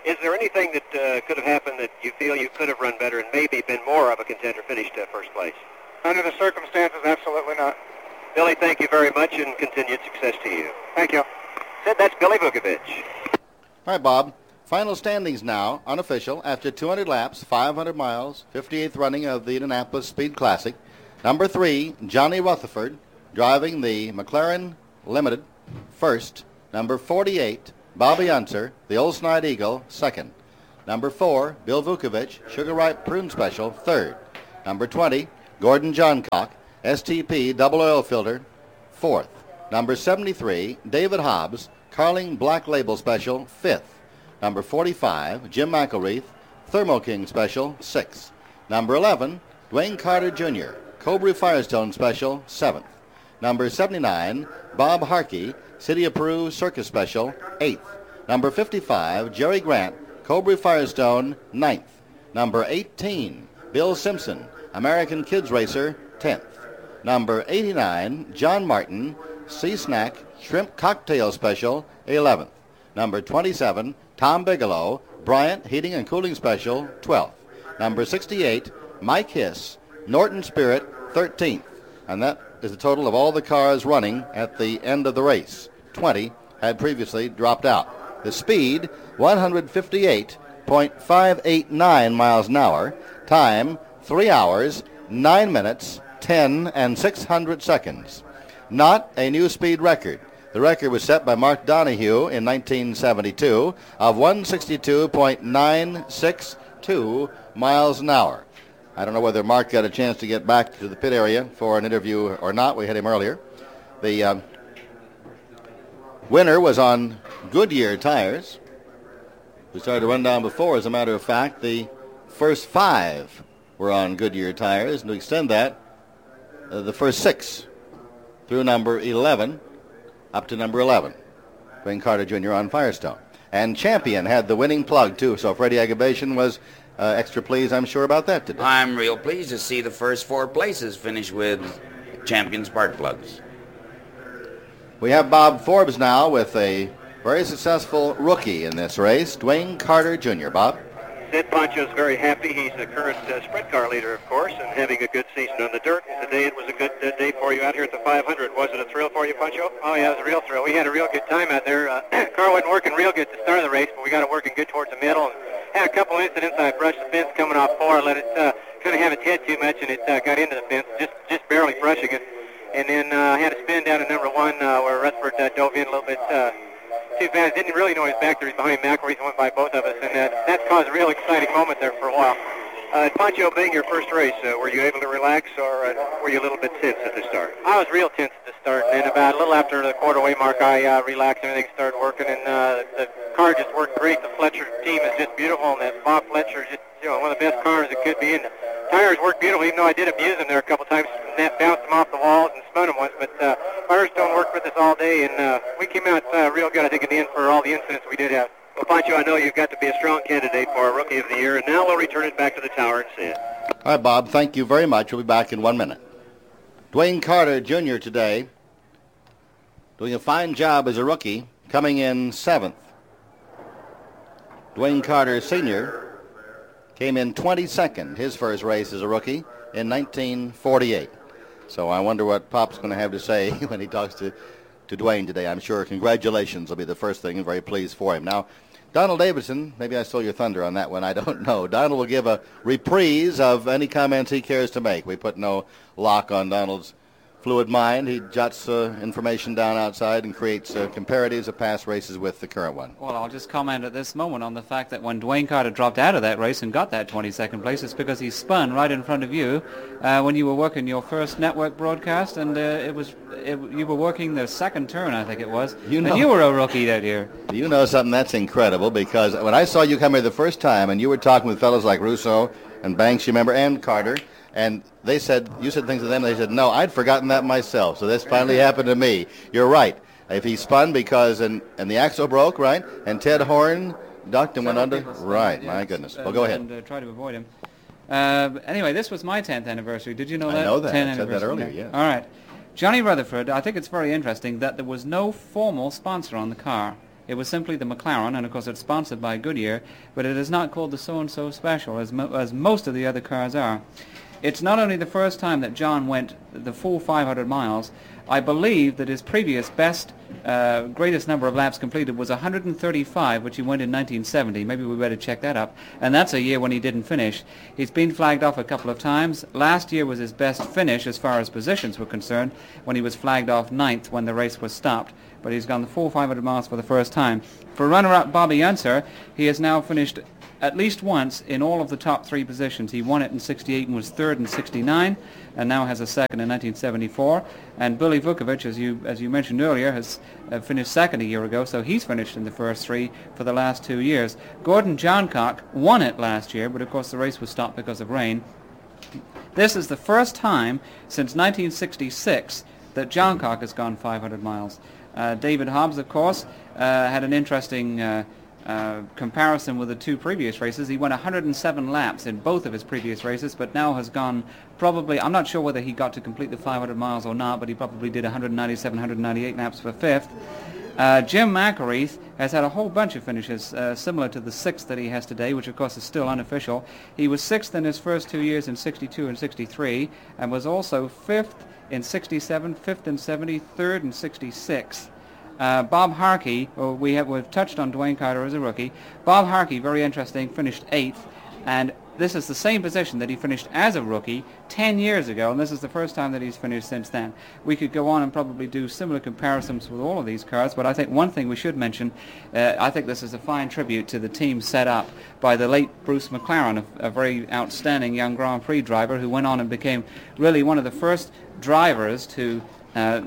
Is there anything that uh, could have happened that you feel you could have run better and maybe been more of a contender, finished uh, first place? Under the circumstances, absolutely not. Billy, thank you very much and continued success to you. Thank you. Said that's Billy Vukovich. All right, Bob. Final standings now, unofficial, after two hundred laps, five hundred miles, fifty-eighth running of the Indianapolis Speed Classic. Number three, Johnny Rutherford, driving the McLaren Limited, first. Number forty-eight, Bobby Unser, the Old Snide Eagle, second. Number four, Bill Vukovich, Sugar Ripe Prune Special, third. Number twenty, Gordon Johncock, S T P Double Oil Filter, fourth. Number seventy-three, David Hobbs, Carling Black Label Special, fifth. Number forty-five, Jim McElreath, Thermo King Special, sixth. Number eleven, Dwayne Carter Junior, Cobra Firestone Special, seventh. Number seventy-nine, Bob Harkey, City of Peru Circus Special, eighth. Number fifty-five, Jerry Grant, Cobra Firestone, ninth. Number eighteen, Bill Simpson, American Kids Racer, tenth. Number eighty-nine, John Martin, Sea Snack Shrimp Cocktail Special, eleventh. Number twenty-seven, Tom Bigelow, Bryant Heating and Cooling Special, twelfth. Number sixty-eight, Mike Hiss, Norton Spirit, thirteenth. And that is the total of all the cars running at the end of the race. twenty had previously dropped out. The speed, one fifty-eight point five eight nine miles an hour. Time, three hours, nine minutes, ten and six hundred seconds. Not a new speed record. The record was set by Mark Donahue in nineteen seventy-two of one sixty-two point nine six two miles an hour. I don't know whether Mark got a chance to get back to the pit area for an interview or not. We had him earlier. The uh, winner was on Goodyear tires. We started to run down before. As a matter of fact, the first five were on Goodyear tires. And to extend that, uh, the first six through number eleven up to number eleven. Dwayne Carter Junior on Firestone. And Champion had the winning plug, too. So Freddie Agabation was uh, extra pleased, I'm sure, about that today. I'm real pleased to see the first four places finish with Champion spark plugs. We have Bob Forbes now with a very successful rookie in this race, Dwayne Carter Junior Bob? Sid Pancho's very happy. He's the current uh, sprint car leader, of course, and having a good season on the dirt. Today it was a good uh, day for you out here at the five hundred. Was it a thrill for you, Pancho? Oh, yeah, it was a real thrill. We had a real good time out there. Uh, car wasn't working real good at the start of the race, but we got it working good towards the middle. And had a couple incidents. I brushed the fence coming off four, let it uh, kind of have its head too much, and it uh, got into the fence, just just barely brushing it. And then uh, I had a spin down to number one uh, where Rutherford uh, dove in a little bit uh, too fast. Didn't really know he was back there. He's behind McElreath and went by both of us, and uh, that caused a real exciting moment there for a while. Uh, Pancho, being your first race, uh, were you able to relax, or uh, were you a little bit tense at the start? I was real tense at the start, and then about a little after the quarter-way mark, I uh, relaxed, and everything started working, and uh, the car just worked great. The Fletcher team is just beautiful, and that Bob Fletcher is just, you know, one of the best cars it could be, and the tires worked beautiful, even though I did abuse them there a couple times, and bounced them off the walls and spun them once, but uh, Firestone worked with us all day, and uh, we came out uh, real good, I think, in the end for all the incidents we did have. Well, Pancho, I know you've got to be a strong candidate for a Rookie of the Year, and now we'll return it back to the tower and see it. All right, Bob, thank you very much. We'll be back in one minute. Dwayne Carter Junior today doing a fine job as a rookie, coming in seventh. Dwayne Carter Senior came in twenty-second, his first race as a rookie in nineteen forty-eight. So I wonder what Pop's going to have to say when he talks to, to Dwayne today. I'm sure congratulations will be the first thing, and very pleased for him. Now, Donald Davidson, maybe I stole your thunder on that one, I don't know. Donald will give a reprise of any comments he cares to make. We put no lock on Donald's fluid mind. He jots uh, information down outside and creates uh, comparatives of past races with the current one. Well, I'll just comment at this moment on the fact that when Dwayne Carter dropped out of that race and got that twenty-second place, it's because he spun right in front of you uh, when you were working your first network broadcast, and uh, it was it, you were working the second turn, I think it was, you know, and you were a rookie that year. You know something that's incredible, because when I saw you come here the first time and you were talking with fellows like Russo and Banks, you remember, and Carter, and they said, you said things to them, they said, no, I'd forgotten that myself. So this finally happened to me. You're right. If he spun because, and, and the axle broke, right, and Ted Horn ducked and went under, right, my goodness. Well, go ahead. And uh, try to avoid him. Uh, anyway, this was my tenth anniversary. Did you know that? I know that. tenth I said that earlier, yeah. All right. Johnny Rutherford, I think it's very interesting that there was no formal sponsor on the car. It was simply the McLaren, and of course it's sponsored by Goodyear, but it is not called the so-and-so special, as, mo- as most of the other cars are. It's not only the first time that John went the full five hundred miles. I believe that his previous best, uh, greatest number of laps completed was one hundred thirty-five, which he went in nineteen seventy. Maybe we better check that up. And that's a year when he didn't finish. He's been flagged off a couple of times. Last year was his best finish as far as positions were concerned, when he was flagged off ninth when the race was stopped. But he's gone the full five hundred miles for the first time. For runner-up Bobby Unser, he has now finished at least once in all of the top three positions. He won it in sixty-eight and was third in sixty-nine, and now has a second in nineteen seventy-four. And Billy Vukovic, as you as you mentioned earlier, has uh, finished second a year ago, so he's finished in the first three for the last two years. Gordon Johncock won it last year, but of course the race was stopped because of rain. This is the first time since nineteen sixty-six that Johncock has gone five hundred miles. Uh, David Hobbs, of course, uh, had an interesting uh, uh, comparison with the two previous races. He went one hundred seven laps in both of his previous races, but now has gone probably, I'm not sure whether he got to complete the five hundred miles or not, but he probably did one hundred ninety-seven, one hundred ninety-eight laps for fifth. Uh, Jim McElreath has had a whole bunch of finishes uh, similar to the sixth that he has today, which of course is still unofficial. He was sixth in his first two years in sixty-two and sixty-three, and was also fifth in sixty-seven, fifth in seventy, third in sixty-six. Uh, Bob Harkey, well, we have we've touched on Dwayne Carter as a rookie. Bob Harkey, very interesting, finished eighth, and this is the same position that he finished as a rookie ten years ago, and this is the first time that he's finished since then. We could go on and probably do similar comparisons with all of these cars, but I think one thing we should mention, uh, I think this is a fine tribute to the team set up by the late Bruce McLaren, a, a very outstanding young Grand Prix driver who went on and became really one of the first drivers to uh,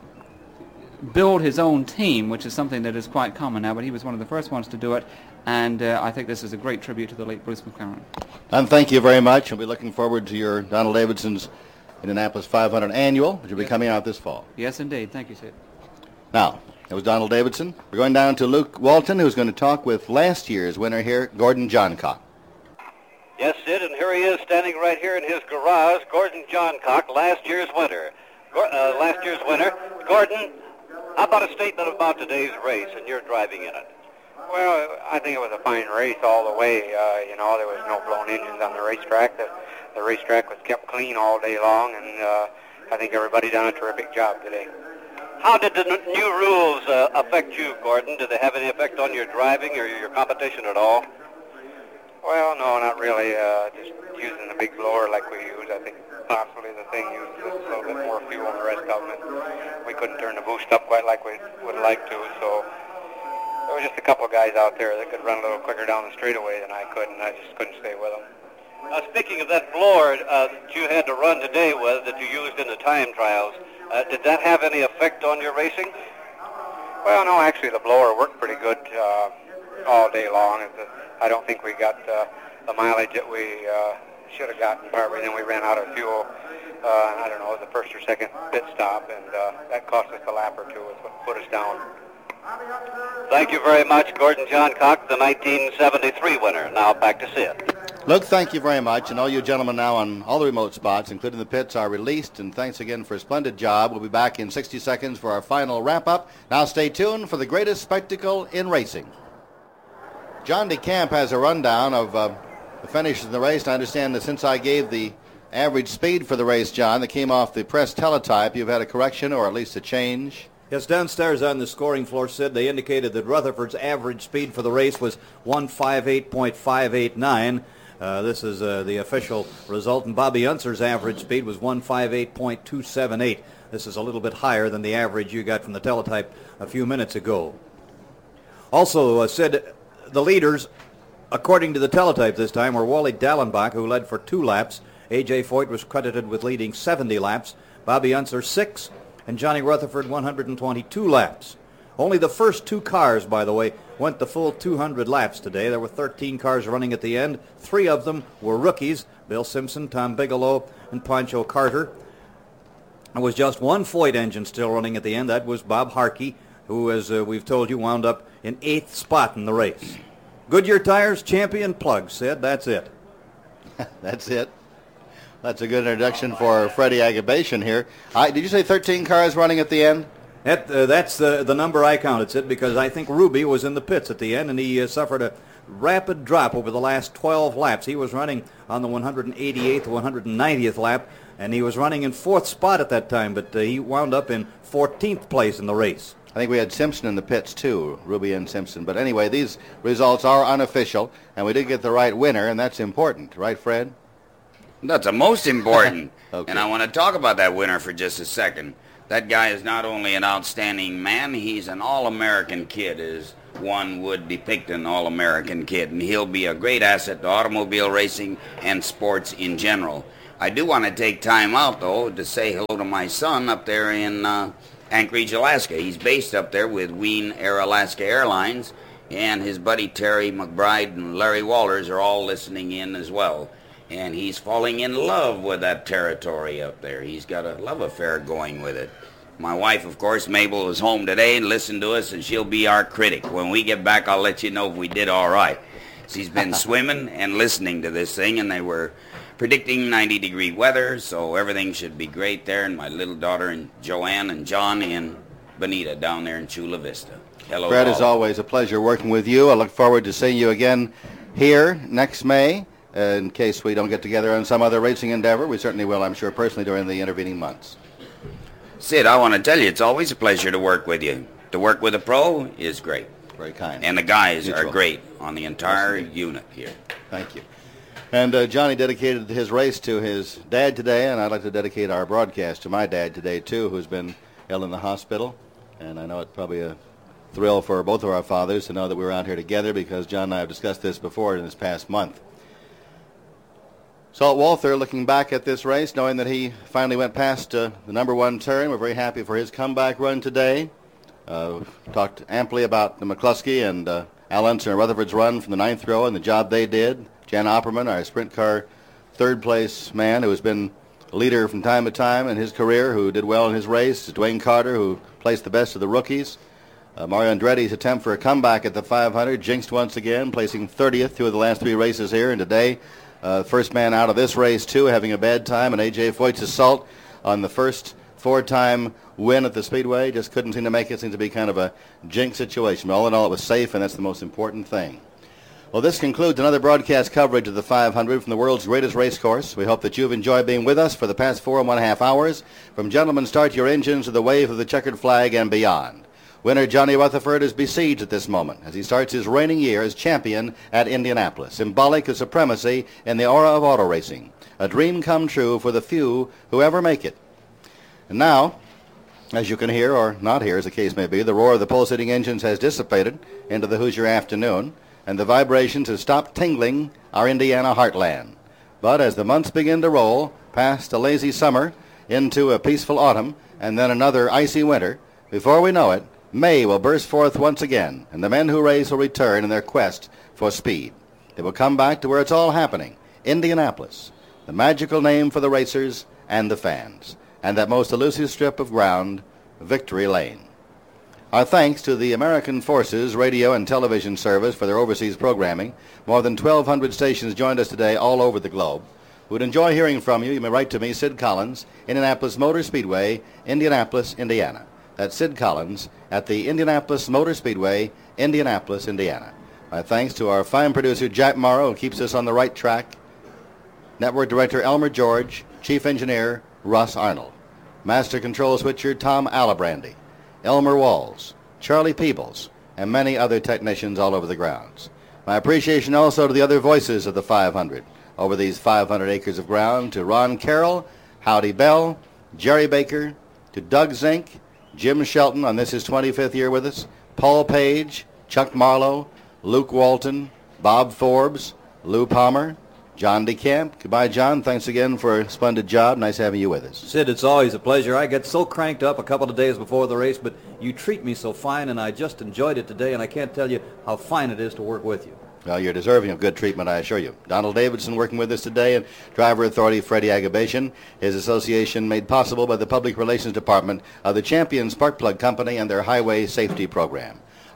build his own team, which is something that is quite common now, but he was one of the first ones to do it, and uh, I think this is a great tribute to the late Bruce McLaren. And thank you very much. I'll be looking forward to your Donald Davidson's Indianapolis five hundred Annual, which will be coming out this fall. Yes, indeed. Thank you, Sid. Now, it was Donald Davidson. We're going down to Luke Walton, who's going to talk with last year's winner here, Gordon Johncock. Yes, Sid, and here he is standing right here in his garage, Gordon Johncock, last year's winner. Uh, last year's winner. Gordon, how about a statement about today's race and your driving in it? Well, I think it was a fine race all the way. Uh, you know, there was no blown engines on the racetrack. The, the racetrack was kept clean all day long, and uh, I think everybody done a terrific job today. How did the n- new rules uh, affect you, Gordon? Did they have any effect on your driving or your competition at all? Well, no, not really. Uh, just using the big blower like we use. I think possibly the thing uses a little bit more fuel than the rest of them. And we couldn't turn the boost up quite like we would like to, so there was just a couple of guys out there that could run a little quicker down the straightaway than I could, and I just couldn't stay with them. Now, speaking of that blower uh, that you had to run today with, that you used in the time trials, uh, did that have any effect on your racing? Well, no, actually the blower worked pretty good uh, all day long. I don't think we got uh, the mileage that we uh, should have gotten, partly. Then we ran out of fuel. Uh, I don't know, it was the first or second pit stop, and uh, that cost us a lap or two. It's what put us down. Thank you very much, Gordon Johncock, the nineteen seventy-three winner. Now back to Sid. Luke, thank you very much, and all you gentlemen now on all the remote spots, including the pits, are released, and thanks again for a splendid job. We'll be back in sixty seconds for our final wrap-up. Now stay tuned for the greatest spectacle in racing. John DeCamp has a rundown of uh, the finishes in the race. I understand that since I gave the average speed for the race, John, that came off the press teletype, you've had a correction or at least a change. Yes, downstairs on the scoring floor, Sid, they indicated that Rutherford's average speed for the race was one fifty-eight point five eight nine. Uh, this is uh, the official result, and Bobby Unser's average speed was one fifty-eight point two seven eight. This is a little bit higher than the average you got from the teletype a few minutes ago. Also, uh, Sid, the leaders, according to the teletype this time, were Wally Dallenbach, who led for two laps. A J Foyt was credited with leading seventy laps. Bobby Unser, six. And Johnny Rutherford, one hundred twenty-two laps. Only the first two cars, by the way, went the full two hundred laps today. There were thirteen cars running at the end. Three of them were rookies, Bill Simpson, Tom Bigelow, and Pancho Carter. There was just one Foyt engine still running at the end. That was Bob Harkey, who, as uh, we've told you, wound up in eighth spot in the race. Goodyear Tires, champion plug, Sid. That's it. That's it. That's a good introduction for Freddie Agabation here. I, did you say thirteen cars running at the end? That, uh, that's the, the number I counted, Sid, because I think Ruby was in the pits at the end, and he uh, suffered a rapid drop over the last twelve laps. He was running on the one hundred eighty-eighth, one hundred ninetieth lap, and he was running in fourth spot at that time, but uh, he wound up in fourteenth place in the race. I think we had Simpson in the pits, too, Ruby and Simpson. But anyway, these results are unofficial, and we did get the right winner, and that's important. Right, Fred? That's the most important. Okay. And I want to talk about that winner for just a second. That guy is not only an outstanding man, he's an all-American kid, as one would depict an all-American kid. And he'll be a great asset to automobile racing and sports in general. I do want to take time out, though, to say hello to my son up there in uh, Anchorage, Alaska. He's based up there with Wien Air Alaska Airlines, and his buddy Terry McBride and Larry Walters are all listening in as well. And he's falling in love with that territory up there. He's got a love affair going with it. My wife, of course, Mabel, is home today and listened to us, and she'll be our critic. When we get back, I'll let you know if we did all right. She's been swimming and listening to this thing, and they were predicting ninety degree weather, so everything should be great there. And my little daughter and Joanne and John and Benita down there in Chula Vista. Hello, Fred, all. as always, a pleasure working with you. I look forward to seeing you again here next May. Uh, in case we don't get together on some other racing endeavor. We certainly will, I'm sure, personally during the intervening months. Sid, I want to tell you, it's always a pleasure to work with you. To work with a pro is great. Very kind. And the guys Mutual. are great on the entire unit here. Thank you. And uh, Johnny dedicated his race to his dad today, and I'd like to dedicate our broadcast to my dad today, too, who's been ill in the hospital. And I know it's probably a thrill for both of our fathers to know that we were out here together, because John and I have discussed this before in this past month. Salt Walther looking back at this race, knowing that he finally went past uh, the number one turn. We're very happy for his comeback run today. Uh, talked amply about the McCluskey and uh, Al Unser and Rutherford's run from the ninth row and the job they did. Jan Opperman, our sprint car third place man, who has been a leader from time to time in his career, who did well in his race. Dwayne Carter, who placed the best of the rookies. Uh, Mario Andretti's attempt for a comeback at the five hundred, jinxed once again, placing thirtieth through the last three races here. And today, Uh, first man out of this race, too, having a bad time, and A J Foyt's assault on the first four-time win at the Speedway. Just couldn't seem to make it. Seemed to be kind of a jinx situation. But all in all, it was safe, and that's the most important thing. Well, this concludes another broadcast coverage of the five hundred from the world's greatest race course. We hope that you've enjoyed being with us for the past four and one half hours. From Gentlemen, Start Your Engines to the wave of the checkered flag and beyond. Winner Johnny Rutherford is besieged at this moment as he starts his reigning year as champion at Indianapolis, symbolic of supremacy in the aura of auto racing, a dream come true for the few who ever make it. And now, as you can hear, or not hear as the case may be, the roar of the pulsating engines has dissipated into the Hoosier afternoon, and the vibrations have stopped tingling our Indiana heartland. But as the months begin to roll past a lazy summer into a peaceful autumn and then another icy winter, before we know it, May will burst forth once again, and the men who race will return in their quest for speed. They will come back to where it's all happening, Indianapolis, the magical name for the racers and the fans, and that most elusive strip of ground, Victory Lane. Our thanks to the American Forces Radio and Television Service for their overseas programming. More than twelve hundred stations joined us today all over the globe. We would enjoy hearing from you. You may write to me, Sid Collins, Indianapolis Motor Speedway, Indianapolis, Indiana. That's Sid Collins at the Indianapolis Motor Speedway, Indianapolis, Indiana. My thanks to our fine producer, Jack Morrow, who keeps us on the right track. Network Director, Elmer George. Chief Engineer, Russ Arnold. Master Control Switcher, Tom Alabrandy. Elmer Walls, Charlie Peebles, and many other technicians all over the grounds. My appreciation also to the other voices of the five hundred over these five hundred acres of ground, to Ron Carroll, Howdy Bell, Jerry Baker, to Doug Zink, Jim Shelton on this his twenty-fifth year with us, Paul Page, Chuck Marlowe, Luke Walton, Bob Forbes, Lou Palmer, John DeCamp. Goodbye, John. Thanks again for a splendid job. Nice having you with us. Sid, it's always a pleasure. I get so cranked up a couple of days before the race, but you treat me so fine, and I just enjoyed it today, and I can't tell you how fine it is to work with you. Well, you're deserving of good treatment, I assure you. Donald Davidson working with us today, and Driver Authority Freddie Agabation. His association made possible by the Public Relations Department of the Champion Spark Plug Company and their Highway Safety Program.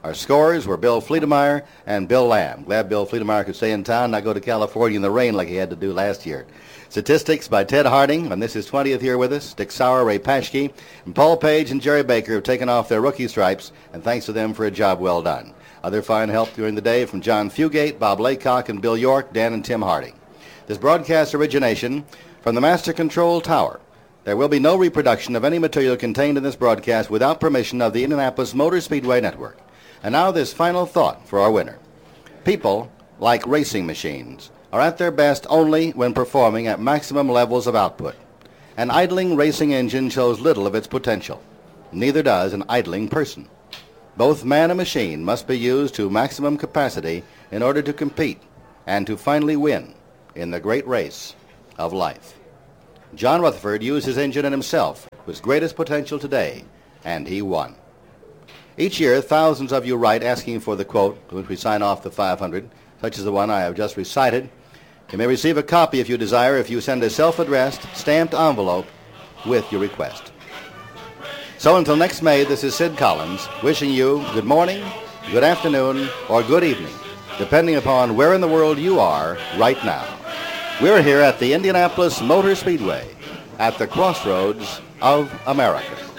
Our scorers were Bill Fleetemeyer and Bill Lamb. Glad Bill Fleetemeyer could stay in town, not go to California in the rain like he had to do last year. Statistics by Ted Harding, and this is twentieth year with us. Dick Sauer, Ray Paschke, and Paul Page and Jerry Baker have taken off their rookie stripes, and thanks to them for a job well done. Other fine help during the day from John Fugate, Bob Laycock, and Bill York, Dan and Tim Harding. This broadcast origination from the Master Control Tower. There will be no reproduction of any material contained in this broadcast without permission of the Indianapolis Motor Speedway Network. And now this final thought for our winner. People, like racing machines, are at their best only when performing at maximum levels of output. An idling racing engine shows little of its potential. Neither does an idling person. Both man and machine must be used to maximum capacity in order to compete and to finally win in the great race of life. John Rutherford used his engine and himself to his greatest potential today, and he won. Each year, thousands of you write asking for the quote to which we sign off the five hundred, such as the one I have just recited. You may receive a copy if you desire if you send a self-addressed, stamped envelope with your request. So until next May, this is Sid Collins wishing you good morning, good afternoon, or good evening, depending upon where in the world you are right now. We're here at the Indianapolis Motor Speedway at the crossroads of America.